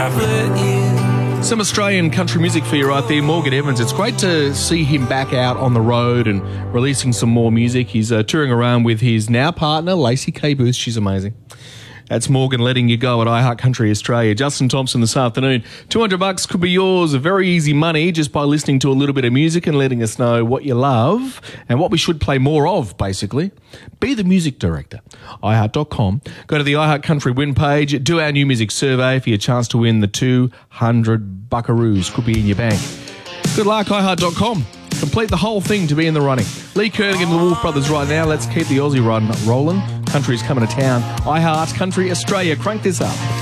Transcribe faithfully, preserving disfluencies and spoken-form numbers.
couple of years. Some Australian country music for you right there, Morgan Evans. It's great to see him back out on the road and releasing some more music. He's uh, touring around with his now partner, Lacey K. Booth. She's amazing. That's Morgan letting you go at iHeart Country Australia. Justin Thompson this afternoon. two hundred bucks could be yours. Very easy money just by listening to a little bit of music and letting us know what you love and what we should play more of, basically. Be the music director. i heart dot com. Go to the iHeart Country win page. Do our new music survey for your chance to win the two hundred buckaroos. Could be in your bank. Good luck, i heart dot com. Complete the whole thing to be in the running. Lee Kernigan and the Wolf Brothers right now. Let's keep the Aussie run rolling. Country's coming to town. iHeart Country Australia. Crank this up.